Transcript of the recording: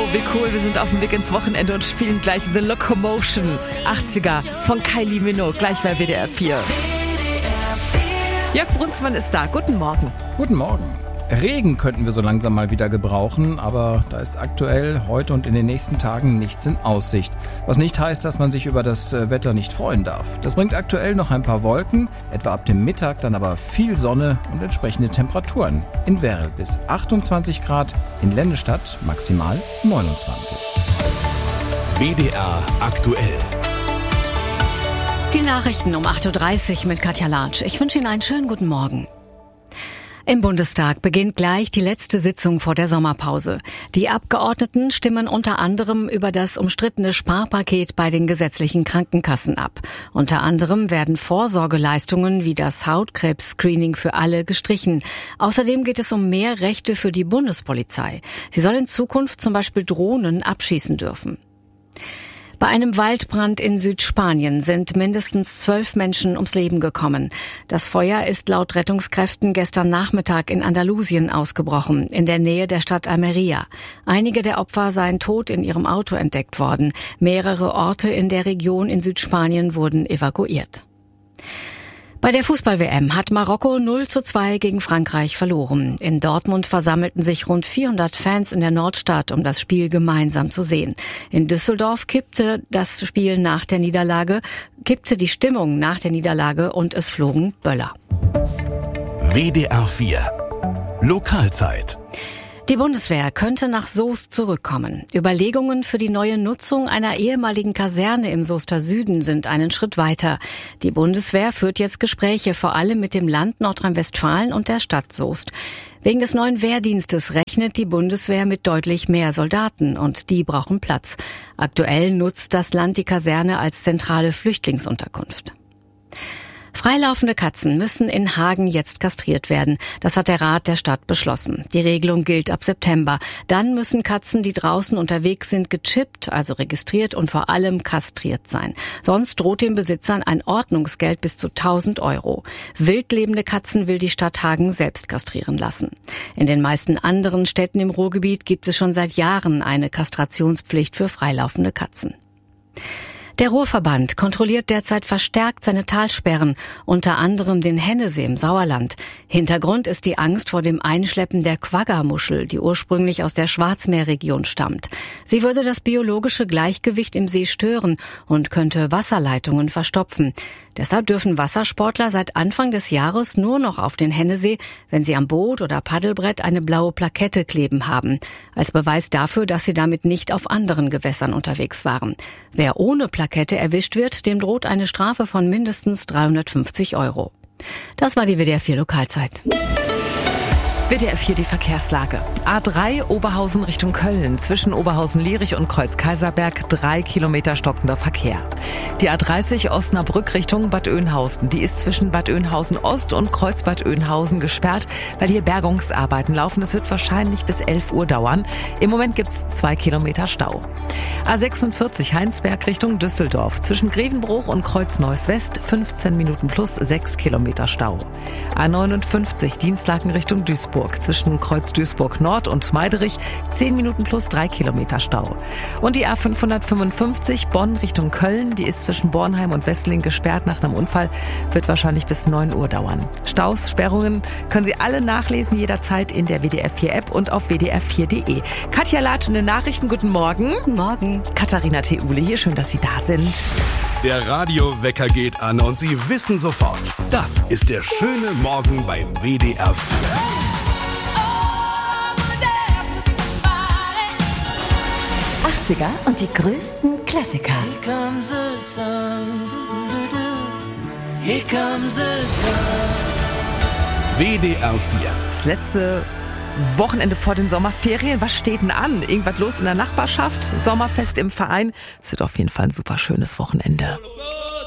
wie cool, wir sind auf dem Weg ins Wochenende und spielen gleich The Locomotion 80er von Kylie Minogue, gleich bei WDR 4. Jörg Brunsmann ist da, guten Morgen. Guten Morgen. Regen könnten wir so langsam mal wieder gebrauchen, aber da ist aktuell heute und in den nächsten Tagen nichts in Aussicht. Was nicht heißt, dass man sich über das Wetter nicht freuen darf. Das bringt aktuell noch ein paar Wolken, etwa ab dem Mittag dann aber viel Sonne und entsprechende Temperaturen. In Werl bis 28 Grad, in Lennestadt maximal 29. WDR aktuell. Die Nachrichten um 8.30 Uhr mit Katja Latsch. Ich wünsche Ihnen einen schönen guten Morgen. Im Bundestag beginnt gleich die letzte Sitzung vor der Sommerpause. Die Abgeordneten stimmen unter anderem über das umstrittene Sparpaket bei den gesetzlichen Krankenkassen ab. Unter anderem werden Vorsorgeleistungen wie das Hautkrebs-Screening für alle gestrichen. Außerdem geht es um mehr Rechte für die Bundespolizei. Sie soll in Zukunft zum Beispiel Drohnen abschießen dürfen. Bei einem Waldbrand in Südspanien sind mindestens 12 Menschen ums Leben gekommen. Das Feuer ist laut Rettungskräften gestern Nachmittag in Andalusien ausgebrochen, in der Nähe der Stadt Almería. Einige der Opfer seien tot in ihrem Auto entdeckt worden. Mehrere Orte in der Region in Südspanien wurden evakuiert. Bei der Fußball-WM hat Marokko 0:2 gegen Frankreich verloren. In Dortmund versammelten sich rund 400 Fans in der Nordstadt, um das Spiel gemeinsam zu sehen. In Düsseldorf kippte die Stimmung nach der Niederlage und es flogen Böller. WDR 4 Lokalzeit. Die Bundeswehr könnte nach Soest zurückkommen. Überlegungen für die neue Nutzung einer ehemaligen Kaserne im Soester Süden sind einen Schritt weiter. Die Bundeswehr führt jetzt Gespräche, vor allem mit dem Land Nordrhein-Westfalen und der Stadt Soest. Wegen des neuen Wehrdienstes rechnet die Bundeswehr mit deutlich mehr Soldaten und die brauchen Platz. Aktuell nutzt das Land die Kaserne als zentrale Flüchtlingsunterkunft. Freilaufende Katzen müssen in Hagen jetzt kastriert werden. Das hat der Rat der Stadt beschlossen. Die Regelung gilt ab September. Dann müssen Katzen, die draußen unterwegs sind, gechippt, also registriert und vor allem kastriert sein. Sonst droht den Besitzern ein Ordnungsgeld bis zu 1.000 €. Wildlebende Katzen will die Stadt Hagen selbst kastrieren lassen. In den meisten anderen Städten im Ruhrgebiet gibt es schon seit Jahren eine Kastrationspflicht für freilaufende Katzen. Der Ruhrverband kontrolliert derzeit verstärkt seine Talsperren, unter anderem den Hennesee im Sauerland. Hintergrund ist die Angst vor dem Einschleppen der Quagga-Muschel, die ursprünglich aus der Schwarzmeerregion stammt. Sie würde das biologische Gleichgewicht im See stören und könnte Wasserleitungen verstopfen. Deshalb dürfen Wassersportler seit Anfang des Jahres nur noch auf den Hennesee, wenn sie am Boot oder Paddelbrett eine blaue Plakette kleben haben. Als Beweis dafür, dass sie damit nicht auf anderen Gewässern unterwegs waren. Wer ohne Plakette erwischt wird, dem droht eine Strafe von mindestens 350 €. Das war die WDR 4 Lokalzeit. WDR 4 die Verkehrslage. A3 Oberhausen Richtung Köln. Zwischen Oberhausen-Lierich und Kreuz-Kaiserberg 3 Kilometer stockender Verkehr. Die A30 Osnabrück Richtung Bad Oeynhausen. Die ist zwischen Bad Oeynhausen Ost und Kreuz-Bad Oeynhausen gesperrt, weil hier Bergungsarbeiten laufen. Es wird wahrscheinlich bis 11 Uhr dauern. Im Moment gibt's 2 Kilometer Stau. A46 Heinsberg Richtung Düsseldorf. Zwischen Grevenbruch und Kreuz-Neuss West 15 Minuten plus 6 Kilometer Stau. A59 Dienstlaken Richtung Duisburg. Zwischen Kreuz Duisburg Nord und Meiderich 10 Minuten plus 3 Kilometer Stau. Und die A555 Bonn Richtung Köln, die ist zwischen Bornheim und Wessling gesperrt nach einem Unfall, wird wahrscheinlich bis 9 Uhr dauern. Staus, Sperrungen können Sie alle nachlesen jederzeit in der WDR 4 App und auf wdr4.de. Katja Latsch in den Nachrichten, guten Morgen. Guten Morgen. Katharina Theule hier, schön, dass Sie da sind. Der Radiowecker geht an und Sie wissen sofort, das ist der schöne Morgen beim WDR 4. 80er und die größten Klassiker. Here comes the sun. Here comes the sun. WDR 4. Das letzte Wochenende vor den Sommerferien. Was steht denn an? Irgendwas los in der Nachbarschaft? Sommerfest im Verein? Es wird auf jeden Fall ein super schönes Wochenende.